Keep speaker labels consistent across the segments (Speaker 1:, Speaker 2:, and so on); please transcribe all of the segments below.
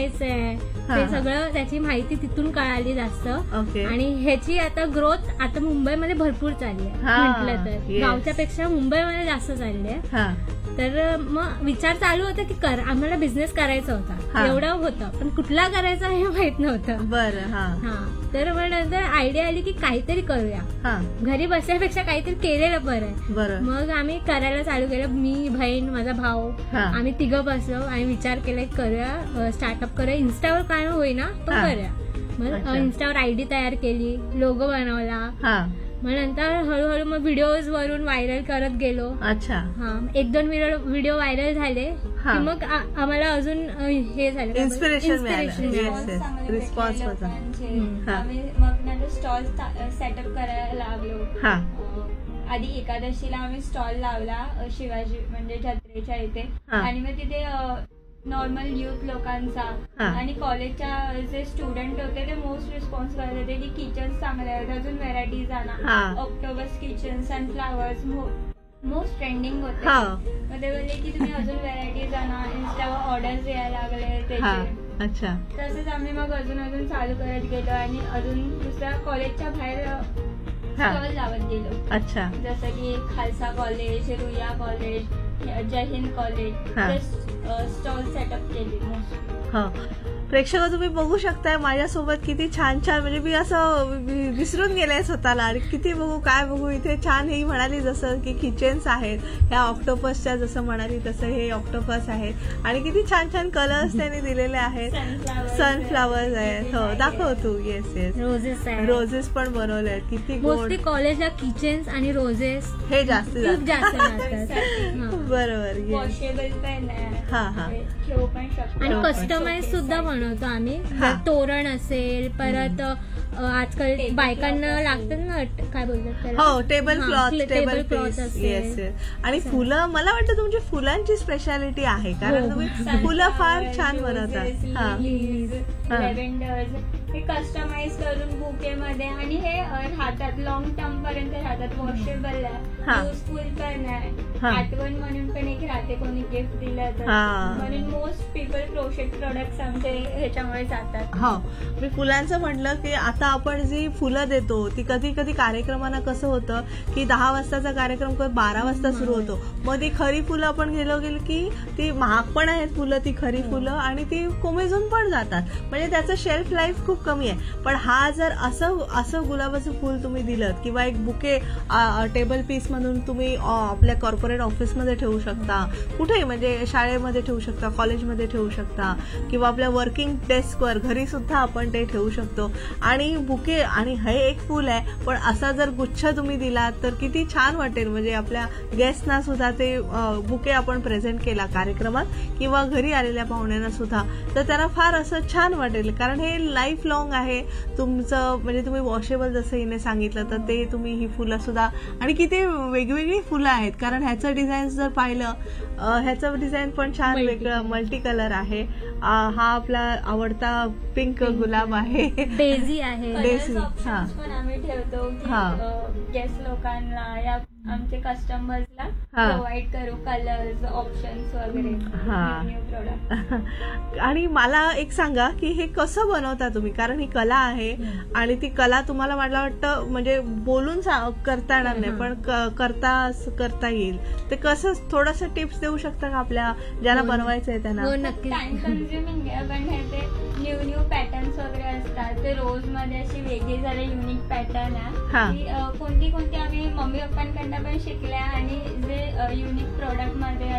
Speaker 1: Face आहे ते सगळं त्याची माहिती तिथून कळाली जास्त. आणि ह्याची आता ग्रोथ आता मुंबईमध्ये भरपूर चालली आहे म्हटलं तर, गावच्या पेक्षा मुंबईमध्ये जास्त चालली आहे. तर मग विचार चालू होता की आम्हाला बिझनेस करायचा होता, एवढं होतं, पण कुठला करायचा हे माहित नव्हतं. बरं. तर मग नंतर आयडिया आली की काहीतरी करूया, घरी बसण्यापेक्षा काहीतरी केलेलं बरं आहे. मग आम्ही करायला चालू केलं, मी, बहीण, माझा भाऊ, आम्ही तिघं बसलो आणि विचार केला की करूया, स्टार्टअप करूया, इन्स्टावर काय होईना पण करूया. मग इन्स्टावर आयडी तयार केली, लोगो बनवला. मग नंतर हळूहळू मग व्हिडिओज वरून व्हायरल करत गेलो. अच्छा. 1-2 व्हिडिओ व्हायरल झाले की मग आम्हाला अजून हे झालं, इन्स्पिरेशन
Speaker 2: रिस्पॉन्स होता. आम्ही मग नंतर स्टॉल सेटअप करायला लागलो. आधी एकादशीला आम्ही स्टॉल लावला शिवाजी म्हणजे जत्रेच्या इथे, आणि मग तिथे नॉर्मल युथ लोकांचा आणि कॉलेजच्या जे स्टुडंट होते ते मोस्ट रिस्पॉन्स करत होते की किचन्स चांगले आहेत, अजून व्हेरायटीज आणा. ऑक्टोबस किचन, सनफ्लावर्स मोस्ट ट्रेंडिंग होते. मग ते बोलले की तुम्ही अजून व्हेरायटीज आणा, इन्स्टावर ऑर्डर्स यायला लागले त्याचे. अच्छा. तसंच आम्ही मग अजून चालू करत गेलो आणि अजून दुसऱ्या कॉलेजच्या बाहेर स्टॉल लावत गेलो. अच्छा. जसं की खालसा कॉलेज, रुया कॉलेज, जय हिंद कॉलेज, स्टॉल सेटअप केले.
Speaker 3: प्रेक्षक तुम्ही बघू शकताय माझ्यासोबत किती छान छान, म्हणजे मी असं विसरून गेले स्वतःला आणि किती बघू काय बघू. इथे छान ही म्हणाली जसं की किचन्स आहेत, ह्या ऑक्टोपसच्या जसं म्हणाली तसं हे ऑक्टोपस आहेत आणि किती छान छान कलर्स त्यांनी दिलेले आहेत. सनफ्लावर्स आहेत. हो दाखव तू. येस रोजेस पण बनवले आहेत. किती
Speaker 1: मोस्टली कॉलेजला किचन्स आणि रोजेस हे जास्त
Speaker 3: बरोबर.
Speaker 2: वॉशेबल पण आहे.
Speaker 1: आणि कस्टमाइज सुद्धा बनवतो आम्ही. तोरण असेल, परत आजकाल बायकांना लागतात ना काय बोलतात त्याला,
Speaker 3: हो टेबल क्लॉथ असेल. आणि फुलं, मला वाटतं तुमची फुलांची स्पेशालिटी आहे कारण तुम्ही फुलं फार छान बनवतात.
Speaker 2: हे कस्टमाइज करून बुके मध्ये, आणि हे राहतात लॉंग टर्म पर्यंत राहतात. वॉशेबल आहे, युजफुल पण आहे, आठवण म्हणून पण एक राहते कोणी गिफ्ट दिलं तर. म्हणून मोस्ट पीपल क्रोशेट प्रोडक्ट्स आमचे ह्याच्यामुळे जातात.
Speaker 3: हो, मी फुलांचं म्हटलं की आता आपण जी फुलं देतो ती कधी कधी कार्यक्रमांना कसं होतं की 10 वाजताचा कार्यक्रम 12 वाजता सुरू होतो. मग ती खरी फुलं आपण गेलो की ती महाग पण आहेत फुलं, ती खरी फुलं, आणि ती कोमेजून पण जातात. म्हणजे त्याचं शेल्फ लाईफ खूप कमी आहे. पण हा जर असं गुलाबाचं फुल तुम्ही दिलं किंवा एक बुके टेबल पीस म्हणून तुम्ही आपल्या कॉर्पोरेट ऑफिसमध्ये ठेवू शकता, कुठेही म्हणजे शाळेमध्ये ठेवू शकता, कॉलेजमध्ये ठेवू शकता, किंवा आपल्या वर्किंग डेस्कवर घरी सुद्धा आपण ते ठेवू शकतो. आणि बुके, आणि हे एक फुल आहे पण असा जर गुच्छ तुम्ही दिलात तर किती छान वाटेल. म्हणजे आपल्या गेस्टना सुद्धा ते बुके आपण प्रेझेंट केला कार्यक्रमात किंवा घरी आलेल्या पाहुण्यांना सुद्धा, तर त्यांना फार असं छान वाटेल. कारण हे लाईफ लॉंग आहे तुमचं. म्हणजे तुम्ही वॉशेबल जसं हिने सांगितलं तर ते तुम्ही ही फुलं सुद्धा, आणि किती वेगवेगळी फुलं आहेत. कारण ह्याचं डिझाईन जर पाहिलं, ह्याचं डिझाईन पण छान वेगळं मल्टी कलर आहे. हा आपला आवडता पिंक गुलाब आहे,
Speaker 1: डेझी आहे.
Speaker 3: डेझी
Speaker 2: पण आम्ही ठेवतो गेस्ट लोकांना या आमचे कस्टमर्सला प्रोव्हाइड करू कलर्स, ऑप्शन्स वगैरे, न्यू प्रोडक्ट.
Speaker 3: आणि मला एक सांगा की हे कसं बनवता तुम्ही, कारण ही कला आहे आणि ती कला तुम्हाला मला वाटतं म्हणजे बोलून करता येणार नाही पण करता येईल. ते कसं थोडंसं टिप्स देऊ शकता का आपल्या ज्यांना बनवायचं आहे त्यांना?
Speaker 1: नक्की.
Speaker 2: टाइम कन्झ्युमिंग आहे पण हे ते न्यू पॅटर्न्स वगैरे असतात. ते रोज मध्ये अशी वेगळी झाले युनिक पॅटर्न आहे. कोणती आम्ही मम्मी पप्पांकडनं पण शिकल्या, आणि जे युनिक प्रोडक्ट मध्ये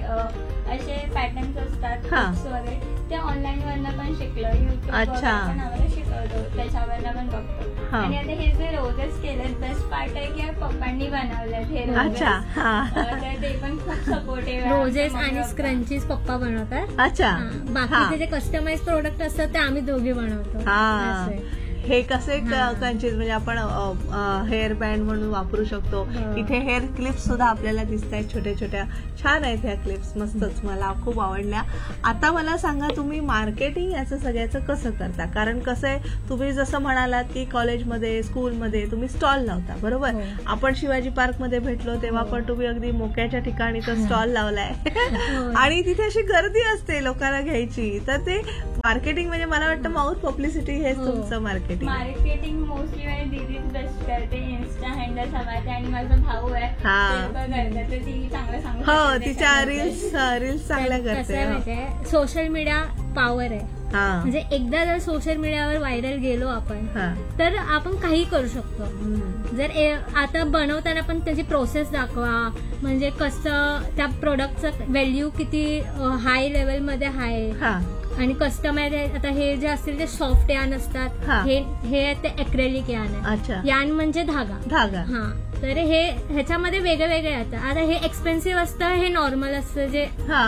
Speaker 2: असे पॅटर्न्स असतात वगैरे ते ऑनलाईन वरनं पण शिकलो. युट्यूब पण आम्हाला शिकवतो, त्याच्यावरनं पण बघतो. आणि आता हे जे रोजेस केलेत, बेस्ट पार्ट आहे की पप्पांनी बनवलेत हे रोजेस, तर ते पण खूप सपोर्टिव्ह.
Speaker 1: रोजेस आणि स्क्रंचीज पप्पा बनवतात.
Speaker 3: अच्छा.
Speaker 1: बाकीचे जे कस्टमाइज प्रोडक्ट असतात ते आम्ही दोघे बनवतो.
Speaker 3: हे कसे कंचीज म्हणजे आपण हेअर बँड म्हणून वापरू शकतो. इथे हेअर क्लिप्स सुद्धा आपल्याला दिसत आहेत छोट्या छोट्या. छान आहेत ह्या क्लिप्स, मस्तच, मला खूप आवडल्या. आता मला सांगा तुम्ही मार्केटिंग याचं सगळ्याचं कसं करता? कारण कसं आहे, तुम्ही जसं म्हणालात की कॉलेजमध्ये स्कूलमध्ये तुम्ही स्टॉल लावता, बरोबर. आपण शिवाजी पार्क मध्ये भेटलो तेव्हा पण तुम्ही अगदी मोक्याच्या ठिकाणी तो स्टॉल लावलाय आणि तिथे अशी गर्दी असते लोकांना घ्यायची. तर ते मार्केटिंग म्हणजे मला वाटतं माउथ पब्लिसिटी हेच तुमचं मार्केटिंग.
Speaker 2: मार्केटिंग मोस्टली म्हणजे दीदीच बेस्ट करते. इन्स्टा हँडल सांभाळते आणि माझा भाऊ आहे तर ती चांगलं सांगते.
Speaker 3: हो, तिच्या रील्स चांगल्या करते.
Speaker 1: सोशल मीडिया पॉवर आहे. म्हणजे एकदा जर सोशल मीडियावर व्हायरल गेलो आपण तर आपण काही करू शकतो. जर आता बनवताना पण त्याची प्रोसेस दाखवा, म्हणजे कसं त्या प्रोडक्टचं व्हॅल्यू किती हाय लेवलमध्ये आहे आणि कस्टमाइज. आता हे जे असतील ते सॉफ्ट यान असतात, हे ते एक्रेलिक यान आहे. यान म्हणजे धागा. तर हे ह्याच्यामध्ये वेगळे वेगळे येतात. आता हे एक्सपेन्सिव्ह असतं, हे नॉर्मल असतं जे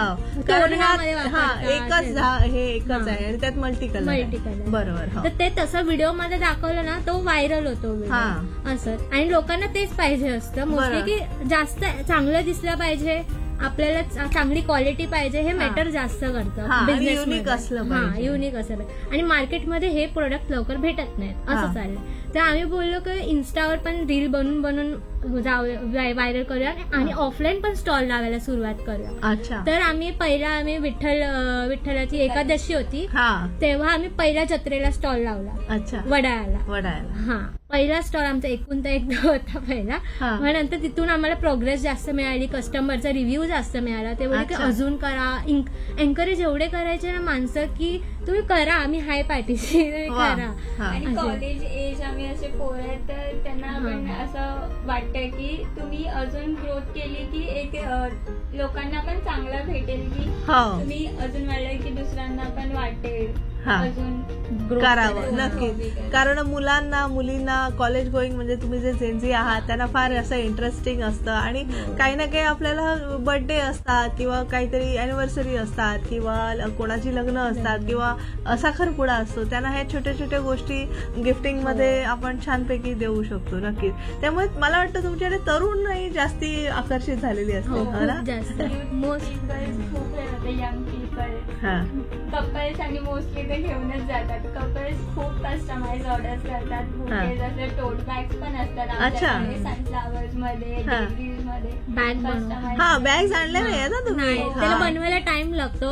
Speaker 3: एकच आहे आणि त्यात मल्टी कलर. बरोबर.
Speaker 1: तर ते तसं व्हिडिओ मध्ये दाखवलं ना तो व्हायरल होतो असं. आणि लोकांना तेच पाहिजे असतं मोस्टली की जास्त चांगलं दिसलं पाहिजे, आपल्याला चांगली क्वालिटी पाहिजे, हे मॅटर जास्त करतं बिझनेस.
Speaker 3: युनिक असलं
Speaker 1: पाहिजे. आणि मार्केटमध्ये हे प्रोडक्ट लवकर भेटत नाहीत असं चालेल. तर आम्ही बोललो की इन्स्टावर पण रील बनवून व्हायरल करूया आणि ऑफलाईन पण स्टॉल लावायला सुरुवात करूया. तर आम्ही विठ्ठलाची एकादशी होती तेव्हा आम्ही पहिल्या जत्रेला स्टॉल लावला वडाळ्याला. पहिला स्टॉल आमचा एकूण एकदा होता पहिला. मग नंतर तिथून आम्हाला प्रोग्रेस जास्त मिळाली, कस्टमरचा रिव्ह्यू जास्त मिळाला. ते बोलले की अजून करा, एन्करेज एवढे करायचे ना माणसं की तुम्ही करा, आम्ही हाय पाठीशी करा.
Speaker 2: आणि कॉलेज एज आम्ही असे पोरं तर त्यांना पण असं वाटतं की तुम्ही अजून ग्रोथ केली की एक लोकांना पण चांगलं भेटेल की तुम्ही अजून वाढलं की दुसऱ्यांना पण वाटेल
Speaker 3: करावं. नक्कीच. कारण मुलींना कॉलेज गोईंग म्हणजे तुम्ही जे जेनझी आहात त्यांना फार असं इंटरेस्टिंग असतं आणि काही ना काही आपल्याला बर्थडे असतात किंवा काहीतरी अॅनिव्हर्सरी असतात किंवा कोणाची लग्न असतात किंवा साखरपुडा असतो, त्यांना ह्या छोट्या छोट्या गोष्टी गिफ्टिंग मध्ये आपण छानपैकी देऊ शकतो. नक्कीच. त्यामुळे मला वाटतं तुमच्याकडे तरुणही जास्ती आकर्षित झालेली असते
Speaker 2: कपल्स आणि मोस्टली ते घेऊनच जातात. कपल्स खूप कस्टमाइज ऑर्डर्स करतात. जसे टोट बॅग्स पण असतात सनफ्लावर्स मध्ये, डेलीज मध्ये
Speaker 3: बॅग्स आणल्या नाही ना तुम्ही?
Speaker 1: त्याला बनवायला टाइम लागतो.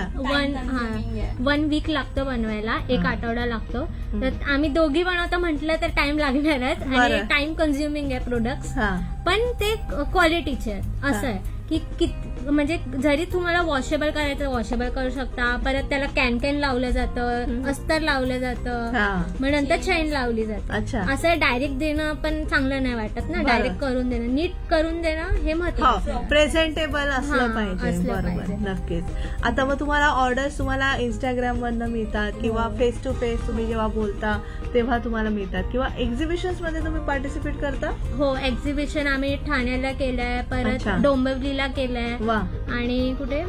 Speaker 1: 1 वीक लागतो बनवायला, 1 आठवडा लागतो. तर आम्ही दोघी बनवतो म्हटलं तर टाइम लागणारच आणि टाइम कन्झ्युमिंग आहे प्रोडक्ट्स, पण ते क्वालिटीचे असं आहे की म्हणजे जरी तुम्हाला वॉशेबल करायचं वॉशेबल करू शकता. परत त्याला कॅन लावलं जातं, अस्तर लावलं जातं, मग नंतर चैन लावली जाते. असं डायरेक्ट देणं पण चांगलं नाही वाटत ना. डायरेक्ट करून देणं, नीट करून देणं हे महत्त्वाचं,
Speaker 3: प्रेझेंटेबल असलं पाहिजे. बरोबर. नक्कीच. आता मग तुम्हाला ऑर्डर्स तुम्हाला इंस्टाग्राम वरनं मिळतात किंवा फेस टू फेस तुम्ही जेव्हा बोलता तेव्हा तुम्हाला मिळतात किंवा एक्झिबिशन्स मध्ये तुम्ही पार्टिसिपेट करता?
Speaker 1: हो, एक्झिबिशन आम्ही ठाण्याला केलंय, परत डोंबिवलीला केलंय आणि कुठे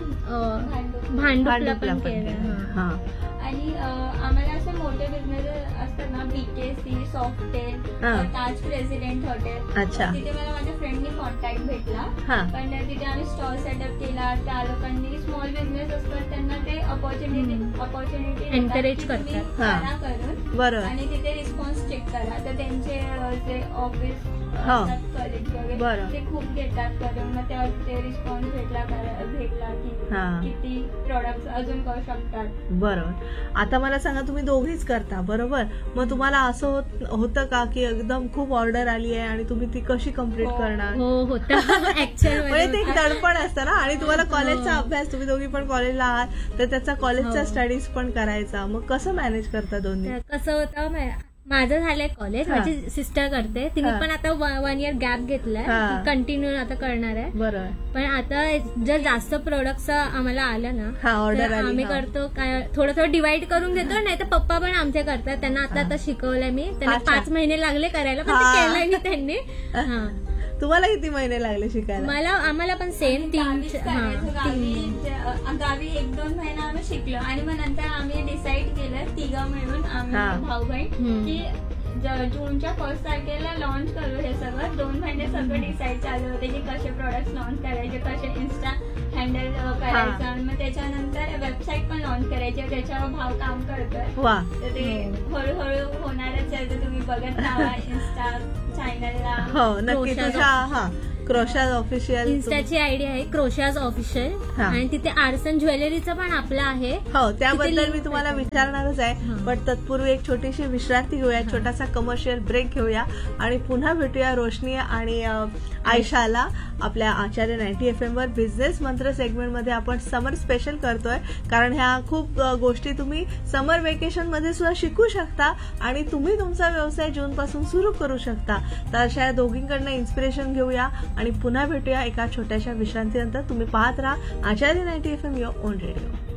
Speaker 1: भांडुपला पण केलंय.
Speaker 2: आणि आम्हाला असं मोठे बिझनेस असतात ना, BKC, सॉफ्टेल, ताज प्रेसिडेंट हॉटेल, तिथे मला माझ्या फ्रेंडनी कॉन्टॅक्ट भेटला. पण तिथे आम्ही स्टॉल सेटअप केला. त्या लोकांनी स्मॉल बिझनेस असतात त्यांना ते अपॉर्च्युनिटी
Speaker 1: एनकरेज करतात
Speaker 2: करून आणि तिथे रिस्पॉन्स चेक करा. तर त्यांचे जे ऑफिस कॉलेज वगैरे ते खूप घेतात करून. मग ते रिस्पॉन्स भेटला की किती प्रोडक्ट अजून करू शकतात.
Speaker 3: बरोबर. आता मला सांगा, तुम्ही दोघीच करता बरोबर, मग तुम्हाला असं होतं का की एकदम खूप ऑर्डर आली आहे आणि तुम्ही ती कशी कम्प्लीट करणार?
Speaker 1: हो, होतं.
Speaker 3: म्हणजे ते दडपण असतं ना. आणि तुम्हाला कॉलेजचा अभ्यास, तुम्ही दोघी पण कॉलेजला आहात तर त्याचा कॉलेजचा स्टडीज पण करायचा, मग कसं मॅनेज करता दोन्ही?
Speaker 1: कसं होतं, माझं झालंय कॉलेज, माझी सिस्टर करते, तिने पण आता 1 इयर गॅप घेतलाय, कंटिन्यू आता करणार आहे. बरोबर. पण आता जर जास्त प्रोडक्ट्स आम्हाला आलं ना ऑर्डर आम्ही करतो काय थोडं डिवाइड करून घेतो. नाही तर पप्पा पण आमचे करतात, त्यांना आता शिकवलंय मी. त्यांना 5 महिने लागले करायला, पण ते केलंय मी त्यांनी.
Speaker 3: तुम्हाला किती महिने लागले शिकायला?
Speaker 1: आम्हाला पण सेम 3
Speaker 2: गावी 1-2 महिना आम्ही शिकलो आणि मग नंतर आम्ही डिसाईड केलं ठरवलं तिघं मिळून आम्ही भाऊ बहीण की जूनच्या 1 तारखेला लॉन्च करू हे सगळं. 2 महिने सगळं डिसाईड चालू होते की कसे प्रोडक्ट लॉन्च करायचे, कसे इन्स्टा हँडल करायचं. मग त्याच्यानंतर वेबसाईट पण लॉन्च करायची, त्याच्यावर भाव काम करतोय. तर ते हळूहळू होणारच आहे. तर तुम्ही बघत राहा इन्स्टा चॅनलला.
Speaker 3: हो नक्की. तुझ्या क्रोशाज ऑफिशियल
Speaker 1: इन्स्टाची आयडी आहे क्रोशाज ऑफिशियल आणि तिथे आर्सन ज्वेलरीचं पण आपलं आहे.
Speaker 3: हो त्याबद्दल मी तुम्हाला विचारणारच आहे. पण तत्पूर्वी एक छोटीशी विश्रांती घेऊया, छोटासा कमर्शियल ब्रेक घेऊया आणि पुन्हा भेटूया रोशनी आणि आयशाला आपल्या आचार्य 90 FM वर बिझनेस मंत्र सेगमेंट मध्ये. आपण समर स्पेशल करतोय कारण ह्या खूप गोष्टी तुम्ही समर वेकेशन मध्ये सुद्धा शिकू शकता आणि तुम्ही तुमचा व्यवसाय जून पासून सुरू करू शकता. तर अशा दोघींकडनं इन्स्पिरेशन घेऊया आणि पुन्हा भेटूया एका छोट्याशा विश्रांतीनंतर. तुम्ही पाहत राहा आचार्य 90 FM युअर ओन रेडिओ.